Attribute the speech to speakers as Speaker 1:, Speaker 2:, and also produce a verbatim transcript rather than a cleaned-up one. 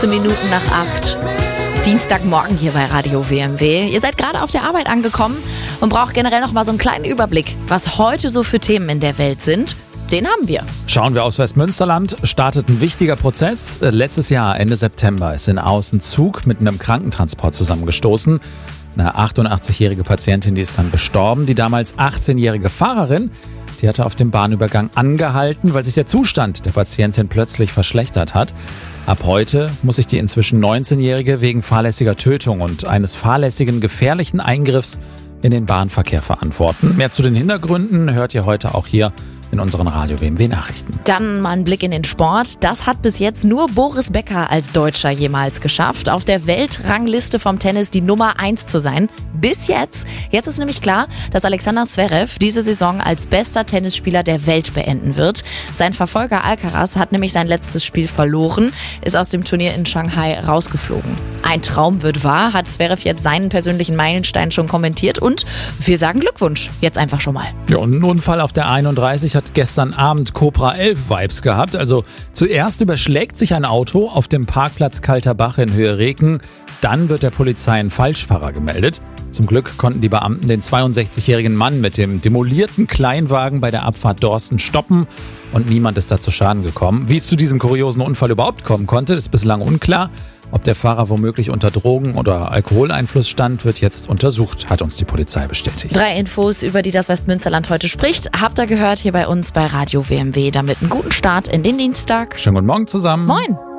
Speaker 1: Minuten nach acht. Dienstagmorgen hier bei Radio W M W. Ihr seid gerade auf der Arbeit angekommen und braucht generell noch mal so einen kleinen Überblick, was heute so für Themen in der Welt sind. Den haben wir.
Speaker 2: Schauen wir aus Westmünsterland, startet ein wichtiger Prozess. Letztes Jahr, Ende September, ist in Aue ein Zug mit einem Krankentransport zusammengestoßen. Eine achtundachtzigjährige Patientin, die ist dann gestorben. Die damals achtzehnjährige Fahrerin, die hatte auf dem Bahnübergang angehalten, weil sich der Zustand der Patientin plötzlich verschlechtert hat. Ab heute muss sich die inzwischen neunzehnjährige wegen fahrlässiger Tötung und eines fahrlässigen gefährlichen Eingriffs in den Bahnverkehr verantworten. Mehr zu den Hintergründen hört ihr heute auch hier in unseren Radio W M W Nachrichten.
Speaker 1: Dann mal ein Blick in den Sport. Das hat bis jetzt nur Boris Becker als Deutscher jemals geschafft, auf der Weltrangliste vom Tennis die Nummer eins zu sein. Bis jetzt. Jetzt ist nämlich klar, dass Alexander Zverev diese Saison als bester Tennisspieler der Welt beenden wird. Sein Verfolger Alcaraz hat nämlich sein letztes Spiel verloren, ist aus dem Turnier in Shanghai rausgeflogen. Ein Traum wird wahr, hat Zverev jetzt seinen persönlichen Meilenstein schon kommentiert und wir sagen Glückwunsch, jetzt einfach schon mal.
Speaker 2: Ja, und ein Unfall auf der einunddreißig hat gestern Abend Cobra elf Vibes gehabt. Also zuerst überschlägt sich ein Auto auf dem Parkplatz Kalter Bach in Höhe Reken. Dann wird der Polizei ein Falschfahrer gemeldet. Zum Glück konnten die Beamten den zweiundsechzigjährigen Mann mit dem demolierten Kleinwagen bei der Abfahrt Dorsten stoppen und niemand ist da zu Schaden gekommen. Wie es zu diesem kuriosen Unfall überhaupt kommen konnte, ist bislang unklar. Ob der Fahrer womöglich unter Drogen- oder Alkoholeinfluss stand, wird jetzt untersucht, hat uns die Polizei bestätigt.
Speaker 1: Drei Infos, über die das Westmünsterland heute spricht, habt ihr gehört hier bei uns bei Radio W M W. Damit einen guten Start in den Dienstag.
Speaker 2: Schönen guten Morgen zusammen.
Speaker 1: Moin.